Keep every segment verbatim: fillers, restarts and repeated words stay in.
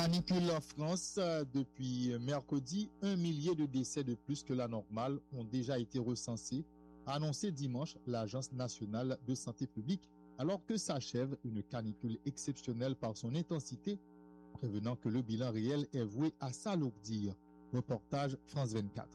Canicule en France. Depuis mercredi, un millier de décès de plus que la normale ont déjà été recensés, a annoncé dimanche l'Agence nationale de santé publique, alors que s'achève une canicule exceptionnelle par son intensité, prévenant que le bilan réel est voué à s'alourdir. Reportage France vingt-quatre.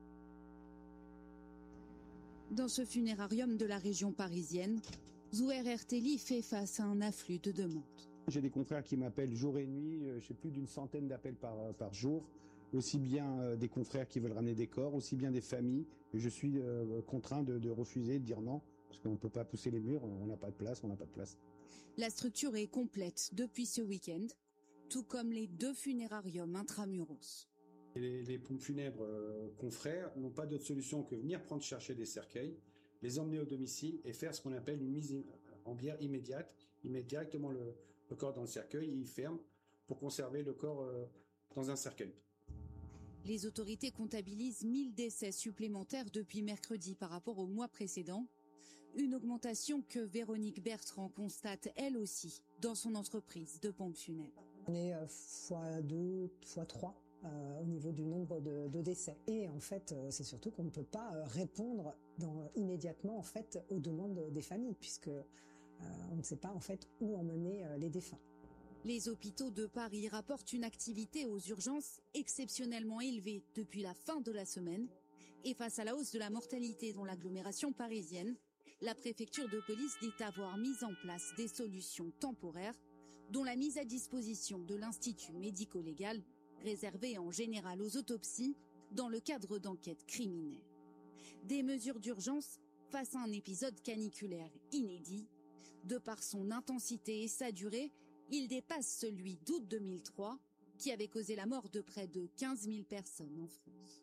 Dans ce funérarium de la région parisienne, Zouher Erteli fait face à un afflux de demandes. J'ai des confrères qui m'appellent jour et nuit, j'ai plus d'une centaine d'appels par, par jour, aussi bien des confrères qui veulent ramener des corps, aussi bien des familles. Et je suis contraint de, de refuser, de dire non, parce qu'on ne peut pas pousser les murs, on n'a pas de place, on n'a pas de place. La structure est complète depuis ce week-end, tout comme les deux funérariums intramuros. Les, les pompes funèbres euh, confrères n'ont pas d'autre solution que venir prendre chercher des cercueils, les emmener au domicile et faire ce qu'on appelle une mise en bière immédiate. Ils mettent directement le, le corps dans le cercueil et ils ferment pour conserver le corps euh, dans un cercueil. Les autorités comptabilisent mille décès supplémentaires depuis mercredi par rapport au mois précédent. Une augmentation que Véronique Bertrand constate elle aussi dans son entreprise de pompes funèbres. On est euh, fois deux, fois trois. Euh, au niveau du nombre de, de décès. Et en fait, euh, c'est surtout qu'on ne peut pas euh, répondre dans, immédiatement en fait aux demandes des familles, puisque euh, on ne sait pas en fait où emmener euh, les défunts. Les hôpitaux de Paris rapportent une activité aux urgences exceptionnellement élevée depuis la fin de la semaine. Et face à la hausse de la mortalité dans l'agglomération parisienne, la préfecture de police dit avoir mis en place des solutions temporaires, dont la mise à disposition de l'Institut médico-légal, réservé en général aux autopsies dans le cadre d'enquêtes criminelles. Des mesures d'urgence face à un épisode caniculaire inédit. De par son intensité et sa durée, il dépasse celui d'août deux mille trois, qui avait causé la mort de près de quinze mille personnes en France.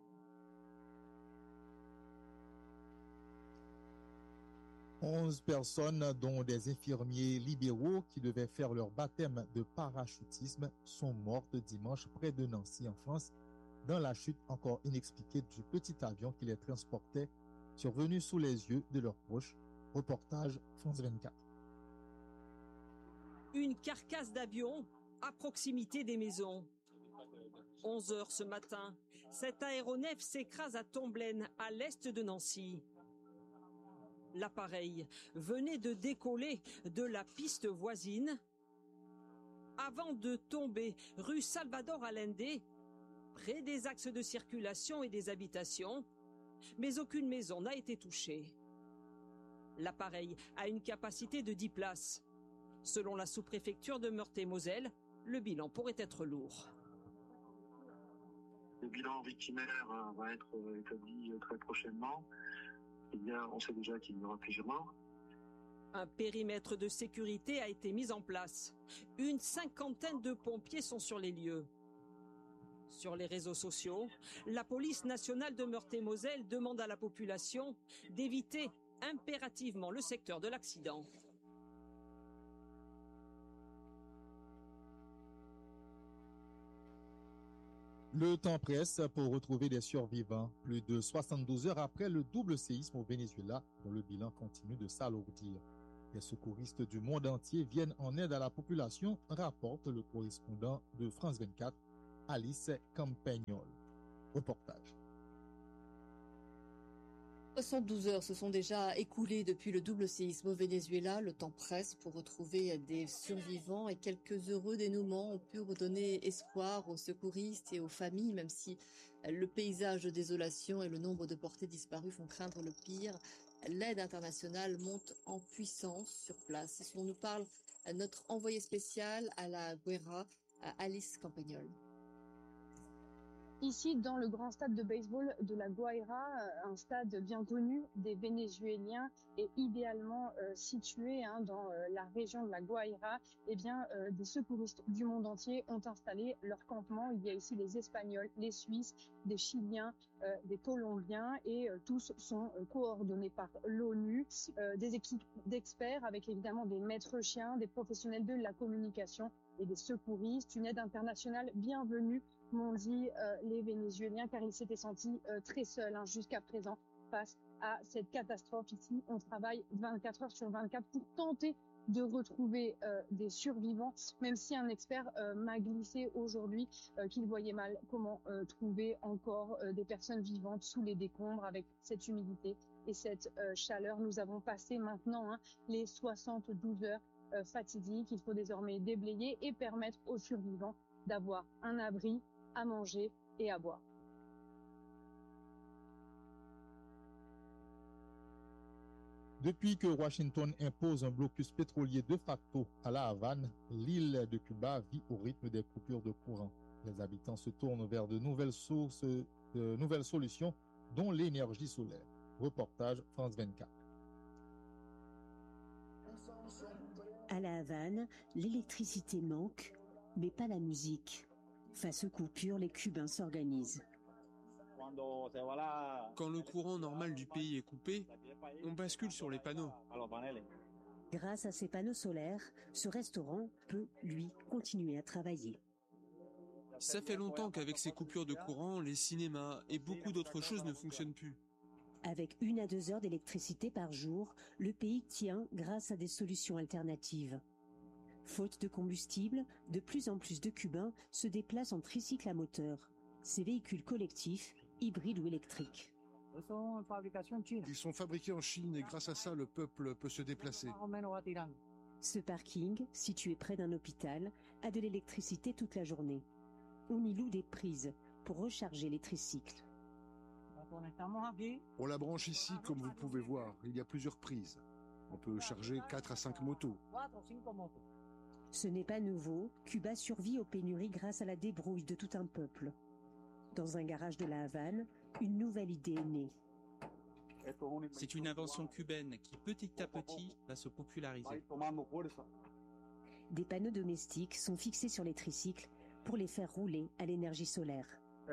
onze personnes, dont des infirmiers libéraux qui devaient faire leur baptême de parachutisme, sont mortes dimanche près de Nancy, en France, dans la chute encore inexpliquée du petit avion qui les transportait, survenu sous les yeux de leurs proches. Reportage France vingt-quatre. Une carcasse d'avion à proximité des maisons. onze heures ce matin, cet aéronef s'écrase à Tomblaine, à l'est de Nancy. L'appareil venait de décoller de la piste voisine avant de tomber rue Salvador Allende, près des axes de circulation et des habitations, mais aucune maison n'a été touchée. L'appareil a une capacité de dix places. Selon la sous-préfecture de Meurthe-et-Moselle, le bilan pourrait être lourd. Le bilan victimaire va être établi très prochainement. Eh bien, on sait déjà qu'il y aura plusieurs morts. Un périmètre de sécurité a été mis en place. Une cinquantaine de pompiers sont sur les lieux. Sur les réseaux sociaux, la police nationale de Meurthe-et-Moselle demande à la population d'éviter impérativement le secteur de l'accident. Le temps presse pour retrouver des survivants. Plus de soixante-douze heures après le double séisme au Venezuela, dont le bilan continue de s'alourdir. Les secouristes du monde entier viennent en aide à la population, rapporte le correspondant de France vingt-quatre, Alice Campagnol. Reportage. soixante-douze heures se sont déjà écoulées depuis le double séisme au Venezuela. Le temps presse pour retrouver des survivants et quelques heureux dénouements ont pu redonner espoir aux secouristes et aux familles, même si le paysage de désolation et le nombre de portées disparues font craindre le pire. L'aide internationale monte en puissance sur place. C'est ce dont nous parle notre envoyé spécial à la Guaira, Alice Campagnol. Ici, dans le grand stade de baseball de la Guaira, un stade bien connu des Vénézuéliens et idéalement euh, situé hein, dans euh, la région de la Guaira, eh bien, euh, des secouristes du monde entier ont installé leur campement. Il y a ici des Espagnols, les Suisses, des Chiliens, euh, des Colombiens et euh, tous sont euh, coordonnés par l'ONU, euh, des équipes d'experts avec évidemment des maîtres chiens, des professionnels de la communication et des secouristes. Une aide internationale bienvenue, m'ont dit euh, les Vénézuéliens, car ils s'étaient sentis euh, très seuls hein, jusqu'à présent face à cette catastrophe. Ici, on travaille vingt-quatre heures sur vingt-quatre pour tenter de retrouver euh, des survivants, même si un expert euh, m'a glissé aujourd'hui euh, qu'il voyait mal comment euh, trouver encore euh, des personnes vivantes sous les décombres avec cette humidité et cette euh, chaleur. Nous avons passé maintenant hein, les soixante-douze heures euh, fatidiques. Il faut désormais déblayer et permettre aux survivants d'avoir un abri, à manger et à boire. Depuis que Washington impose un blocus pétrolier de facto à La Havane, l'île de Cuba vit au rythme des coupures de courant. Les habitants se tournent vers de nouvelles sources, de nouvelles solutions, dont l'énergie solaire. Reportage France vingt-quatre. À La Havane, l'électricité manque, mais pas la musique. Face aux coupures, les Cubains s'organisent. Quand le courant normal du pays est coupé, on bascule sur les panneaux. Grâce à ces panneaux solaires, ce restaurant peut, lui, continuer à travailler. Ça fait longtemps qu'avec ces coupures de courant, les cinémas et beaucoup d'autres choses ne fonctionnent plus. Avec une à deux heures d'électricité par jour, le pays tient grâce à des solutions alternatives. Faute de combustible, de plus en plus de Cubains se déplacent en tricycle à moteur. Ces véhicules collectifs, hybrides ou électriques. Ils sont fabriqués en Chine et grâce à ça, le peuple peut se déplacer. Ce parking, situé près d'un hôpital, a de l'électricité toute la journée. On y loue des prises pour recharger les tricycles. On la branche ici, comme vous pouvez voir, il y a plusieurs prises. On peut charger quatre à cinq motos. Ce n'est pas nouveau, Cuba survit aux pénuries grâce à la débrouille de tout un peuple. Dans un garage de La Havane, une nouvelle idée est née. C'est une invention cubaine qui petit à petit va se populariser. Des panneaux domestiques sont fixés sur les tricycles pour les faire rouler à l'énergie solaire.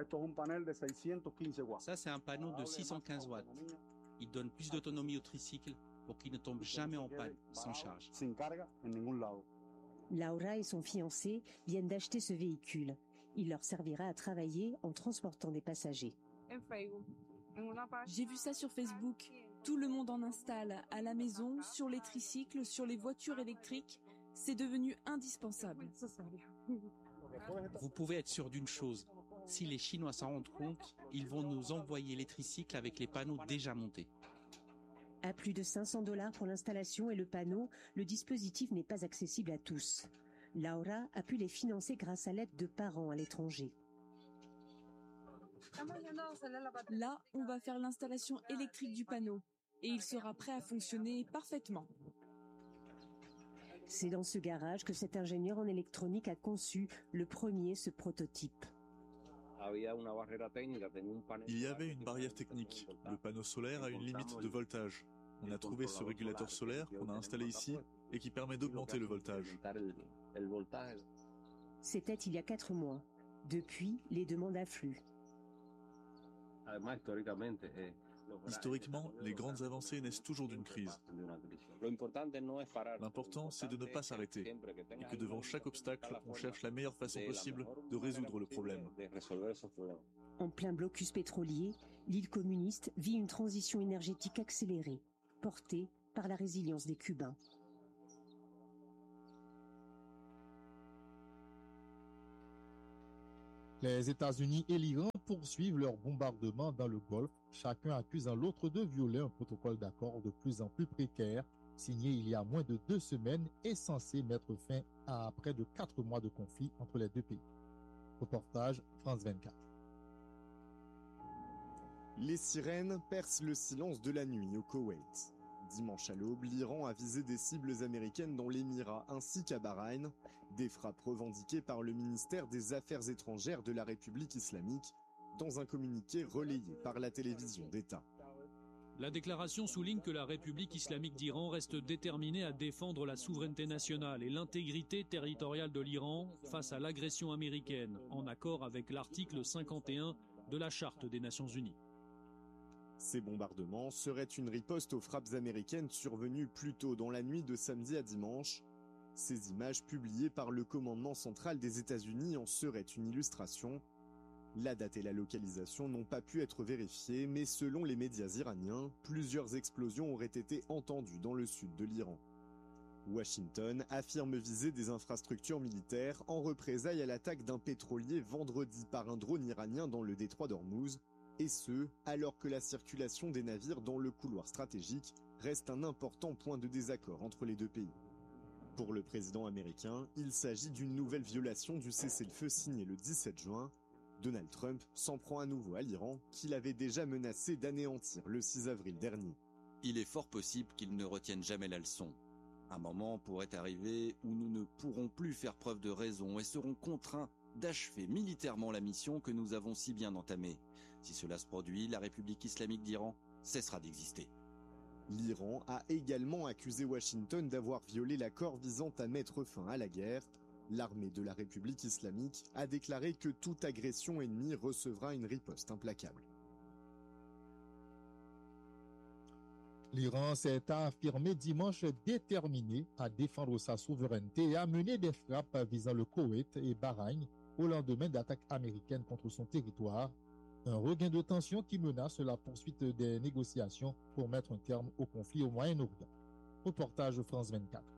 Ça, c'est un panneau de six cent quinze watts. Il donne plus d'autonomie au tricycle pour qu'il ne tombe jamais en panne sans charge. Laura et son fiancé viennent d'acheter ce véhicule. Il leur servira à travailler en transportant des passagers. J'ai vu ça sur Facebook. Tout le monde en installe, à la maison, sur les tricycles, sur les voitures électriques. C'est devenu indispensable. Vous pouvez être sûr d'une chose. Si les Chinois s'en rendent compte, ils vont nous envoyer les tricycles avec les panneaux déjà montés. À plus de cinq cents dollars pour l'installation et le panneau, le dispositif n'est pas accessible à tous. Laura a pu les financer grâce à l'aide de parents à l'étranger. Là, on va faire l'installation électrique du panneau et il sera prêt à fonctionner parfaitement. C'est dans ce garage que cet ingénieur en électronique a conçu le premier ce prototype. Il y avait une barrière technique. Le panneau solaire a une limite de voltage. On a trouvé ce régulateur solaire qu'on a installé ici et qui permet d'augmenter le voltage. C'était il y a quatre mois. Depuis, les demandes affluent. Historiquement, les grandes avancées naissent toujours d'une crise. L'important, c'est de ne pas s'arrêter et que devant chaque obstacle, on cherche la meilleure façon possible de résoudre le problème. En plein blocus pétrolier, l'île communiste vit une transition énergétique accélérée, portée par la résilience des Cubains. Les États-Unis et l'Iran poursuivent leurs bombardements dans le Golfe, chacun accusant l'autre de violer un protocole d'accord de plus en plus précaire, signé il y a moins de deux semaines et censé mettre fin à près de quatre mois de conflit entre les deux pays. Reportage France vingt-quatre. Les sirènes percent le silence de la nuit au Koweït. Dimanche à l'aube, l'Iran a visé des cibles américaines dans l'Émirat ainsi qu'à Bahreïn, des frappes revendiquées par le ministère des Affaires étrangères de la République islamique dans un communiqué relayé par la télévision d'État. La déclaration souligne que la République islamique d'Iran reste déterminée à défendre la souveraineté nationale et l'intégrité territoriale de l'Iran face à l'agression américaine, en accord avec l'article cinquante et un de la Charte des Nations Unies. Ces bombardements seraient une riposte aux frappes américaines survenues plus tôt dans la nuit de samedi à dimanche. Ces images publiées par le commandement central des États-Unis en seraient une illustration. La date et la localisation n'ont pas pu être vérifiées, mais selon les médias iraniens, plusieurs explosions auraient été entendues dans le sud de l'Iran. Washington affirme viser des infrastructures militaires en représailles à l'attaque d'un pétrolier vendredi par un drone iranien dans le détroit d'Ormuz, et ce, alors que la circulation des navires dans le couloir stratégique reste un important point de désaccord entre les deux pays. Pour le président américain, il s'agit d'une nouvelle violation du cessez-le-feu signé le dix-sept juin. Donald Trump s'en prend à nouveau à l'Iran, qu'il avait déjà menacé d'anéantir le six avril dernier. Il est fort possible qu'il ne retienne jamais la leçon. Un moment pourrait arriver où nous ne pourrons plus faire preuve de raison et serons contraints d'achever militairement la mission que nous avons si bien entamée. Si cela se produit, la République islamique d'Iran cessera d'exister. L'Iran a également accusé Washington d'avoir violé l'accord visant à mettre fin à la guerre. L'armée de la République islamique a déclaré que toute agression ennemie recevra une riposte implacable. L'Iran s'est affirmé dimanche déterminé à défendre sa souveraineté et à mener des frappes visant le Koweït et Bahreïn au lendemain d'attaques américaines contre son territoire. Un regain de tension qui menace la poursuite des négociations pour mettre un terme au conflit au Moyen-Orient. Reportage France vingt-quatre.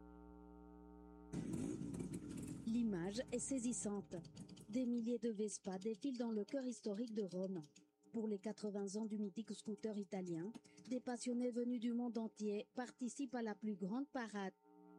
L'image est saisissante. Des milliers de Vespa défilent dans le cœur historique de Rome. Pour les quatre-vingts ans du mythique scooter italien, des passionnés venus du monde entier participent à la plus grande parade.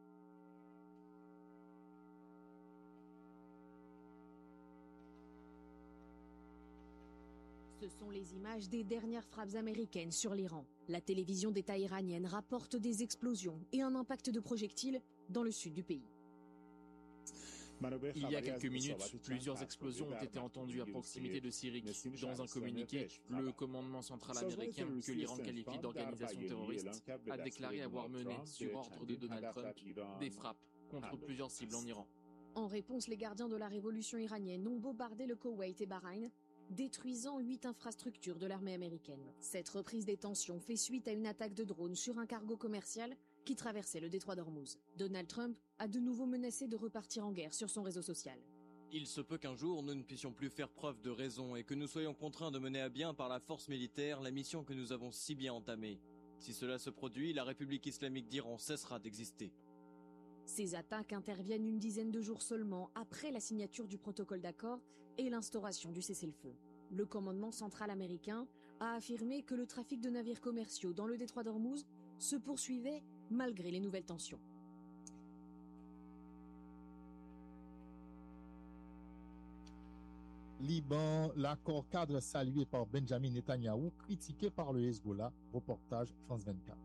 Ce sont les images des dernières frappes américaines sur l'Iran. La télévision d'État iranienne rapporte des explosions et un impact de projectiles dans le sud du pays. Il y a quelques minutes, plusieurs explosions ont été entendues à proximité de Sirik. Dans un communiqué, le commandement central américain, que l'Iran qualifie d'organisation terroriste, a déclaré avoir mené, sur ordre de Donald Trump, des frappes contre plusieurs cibles en Iran. En réponse, les gardiens de la révolution iranienne ont bombardé le Koweït et Bahreïn, détruisant huit infrastructures de l'armée américaine. Cette reprise des tensions fait suite à une attaque de drone sur un cargo commercial qui traversait le détroit d'Ormuz. Donald Trump a de nouveau menacé de repartir en guerre sur son réseau social. Il se peut qu'un jour nous ne puissions plus faire preuve de raison et que nous soyons contraints de mener à bien par la force militaire la mission que nous avons si bien entamée. Si cela se produit, la République islamique d'Iran cessera d'exister. Ces attaques interviennent une dizaine de jours seulement après la signature du protocole d'accord et l'instauration du cessez-le-feu. Le commandement central américain a affirmé que le trafic de navires commerciaux dans le détroit d'Ormuz se poursuivait malgré les nouvelles tensions. Liban, l'accord cadre salué par Benjamin Netanyahou, critiqué par le Hezbollah. Reportage France vingt-quatre.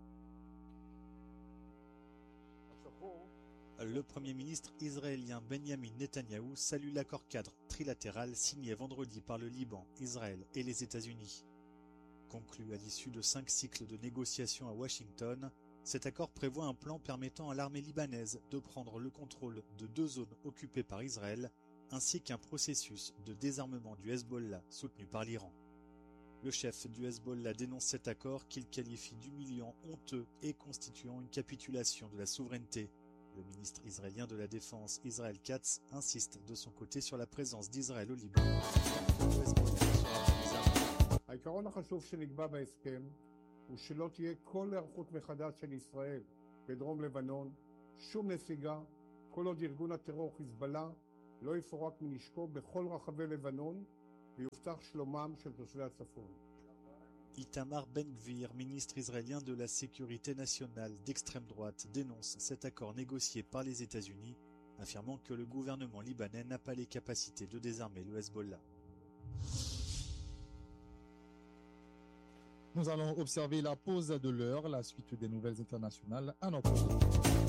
Le Premier ministre israélien Benjamin Netanyahou salue l'accord cadre trilatéral signé vendredi par le Liban, Israël et les États-Unis. Conclu à l'issue de cinq cycles de négociations à Washington, cet accord prévoit un plan permettant à l'armée libanaise de prendre le contrôle de deux zones occupées par Israël, ainsi qu'un processus de désarmement du Hezbollah soutenu par l'Iran. Le chef du Hezbollah dénonce cet accord qu'il qualifie d'humiliant, honteux et constituant une capitulation de la souveraineté. Le ministre israélien de la Défense, Israël Katz, insiste de son côté sur la présence d'Israël au Liban. העיקרון החשוב שנקבע בהסכם הוא שלא תהיה כל היערכות מחדש של ישראל בדרום לבנון, שום נסיגה, כל עוד ארגון הטרור חיזבאללה לא יפורק מנשקו בכל רחבי לבנון ויובטח שלומם של תושבי הצפון. Itamar Ben-Gvir, ministre israélien de la Sécurité nationale d'extrême droite, dénonce cet accord négocié par les États-Unis, affirmant que le gouvernement libanais n'a pas les capacités de désarmer le Hezbollah. Nous allons observer la pause de l'heure, la suite des nouvelles internationales à notre